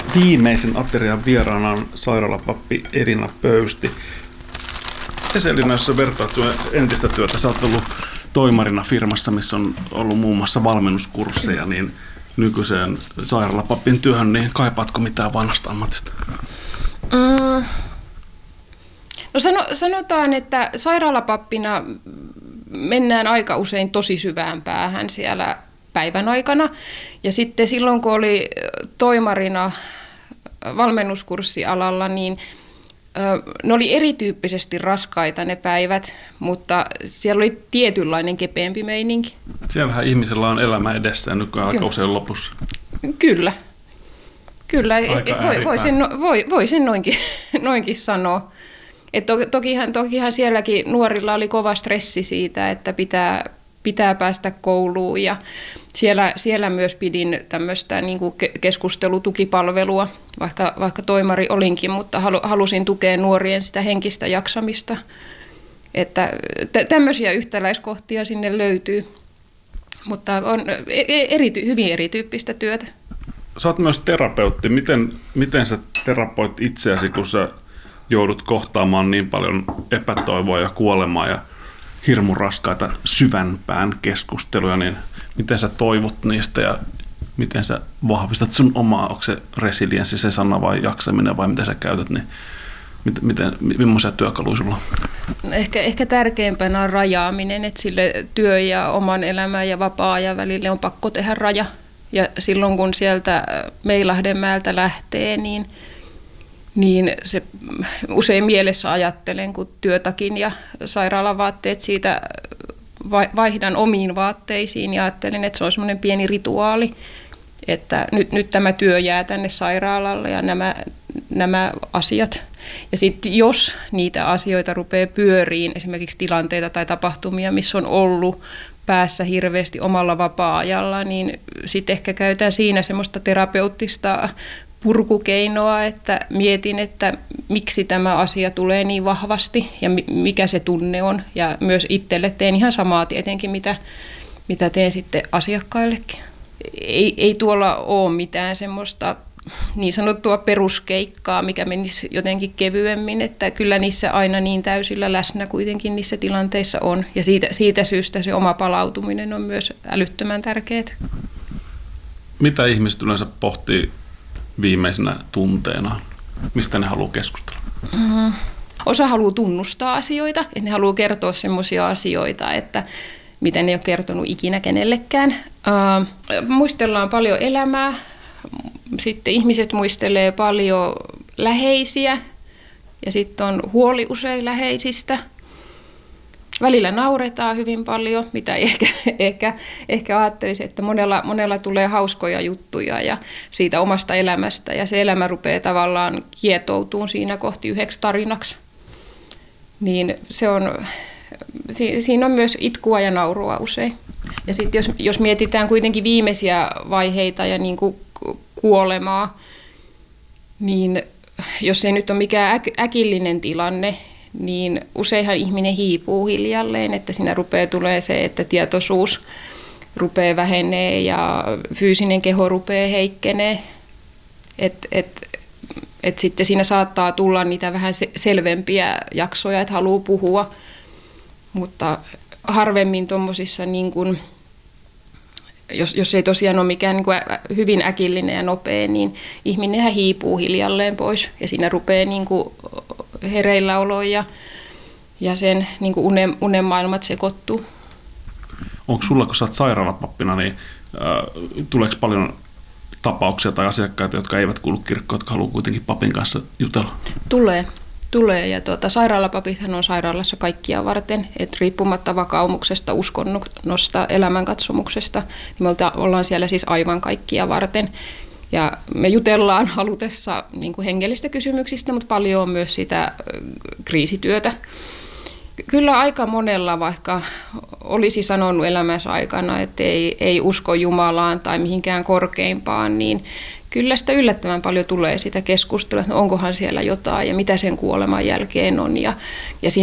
Viimeisen aterian vieraana on sairaalapappi Elina Pöysti. Elina, jos sä vertaat entistä työtä, sä oot ollut toimarina firmassa, missä on ollut muun muassa valmennuskursseja, niin nykyiseen sairaalapapin työhön, niin kaipaatko mitään vanhasta ammatista? No sanotaan, että sairaalapappina mennään aika usein tosi syvään päähän siellä päivän aikana. Ja sitten silloin, kun oli toimarina valmennuskurssialalla, niin ne oli erityyppisesti raskaita ne päivät, mutta siellä oli tietynlainen kepeämpi meininki. Siellähän ihmisellä on elämä edessä ja nykyään aika usein lopussa. Kyllä. Voisin noinkin sanoa. Tokihan sielläkin nuorilla oli kova stressi siitä, että pitää päästä kouluun ja siellä myös pidin tämmöistä niin kuin keskustelutukipalvelua, vaikka toimari olinkin, mutta halusin tukea nuorien sitä henkistä jaksamista. Että tämmöisiä yhtäläiskohtia sinne löytyy, mutta on hyvin erityyppistä työtä. Sä oot myös terapeutti. Miten sä terapoit itseäsi, kun sä joudut kohtaamaan niin paljon epätoivoa ja kuolemaa ja hirmun raskaita syvänpään keskusteluja, niin miten sä toivot niistä ja miten sä vahvistat sun omaa, onko se resilienssi se sana vai jaksaminen vai miten sä käytät, niin millaisia työkaluja sulla on? Ehkä tärkeimpänä on rajaaminen, että sille työ ja oman elämän ja vapaa-ajan välille on pakko tehdä raja. Ja silloin kun sieltä Meilahdenmäeltä lähtee, niin se usein mielessä ajattelen, kun työtakin ja sairaalavaatteet siitä vaihdan omiin vaatteisiin ja ajattelen, että se on semmoinen pieni rituaali, että nyt tämä työ jää tänne sairaalalle ja nämä asiat. Ja sitten jos niitä asioita rupeaa pyöriin, esimerkiksi tilanteita tai tapahtumia, missä on ollut päässä hirveästi omalla vapaa-ajalla, niin sitten ehkä käytän siinä semmoista terapeuttista purkukeinoa, että mietin, että miksi tämä asia tulee niin vahvasti ja mikä se tunne on. Ja myös itselle teen ihan samaa tietenkin, mitä teen sitten asiakkaillekin. Ei tuolla ole mitään semmoista niin sanottua peruskeikkaa, mikä menisi jotenkin kevyemmin, että kyllä niissä aina niin täysillä läsnä kuitenkin niissä tilanteissa on. Ja siitä syystä se oma palautuminen on myös älyttömän tärkeää. Mitä ihmiset yleensä pohtii viimeisenä tunteena? Mistä ne haluaa keskustella? Osa haluaa tunnustaa asioita, että ne haluaa kertoa semmoisia asioita, että mitä ne ei ole kertonut ikinä kenellekään. Muistellaan paljon elämää. Sitten ihmiset muistelee paljon läheisiä ja sitten on huoli usein läheisistä. Välillä nauretaan hyvin paljon, mitä ehkä ajattelisi, että monella tulee hauskoja juttuja ja siitä omasta elämästä ja se elämä rupeaa tavallaan kietoutumaan siinä kohti yhdeksi tarinaksi. Niin siinä on myös itkua ja naurua usein. Ja sitten jos mietitään kuitenkin viimeisiä vaiheita ja niin kuin kuolemaa, niin jos ei nyt ole mikään äkillinen tilanne, niin useinhan ihminen hiipuu hiljalleen, että siinä rupeaa tulee se, että tietoisuus rupeaa vähenee ja fyysinen keho rupeaa heikkenee. Et sitten siinä saattaa tulla niitä vähän selvempiä jaksoja, että haluaa puhua, mutta harvemmin tuommoisissa niin kuin jos ei tosiaan ole mikään niin kuin hyvin äkillinen ja nopea, niin ihminenhän hiipuu hiljalleen pois ja siinä rupeaa niin kuin hereilläolo ja sen niin kuin unen maailmat sekoittuu. Onko sulla, kun sä oot sairaalapappina, niin tuleeko paljon tapauksia tai asiakkaita, jotka eivät kuulu kirkkoon, jotka haluaa kuitenkin papin kanssa jutella? Tulee ja sairaalapapithan on sairaalassa kaikkia varten, että riippumatta vakaumuksesta, uskonnosta, elämänkatsomuksesta, niin me ollaan siellä siis aivan kaikkia varten. Ja me jutellaan halutessa niin kuin hengellistä kysymyksistä, mutta paljon on myös sitä kriisityötä. Kyllä aika monella, vaikka olisi sanonut elämänsä aikana, että ei usko Jumalaan tai mihinkään korkeimpaan, niin kyllä sitä yllättävän paljon tulee sitä keskustelua, että onkohan siellä jotain ja mitä sen kuoleman jälkeen on. Ja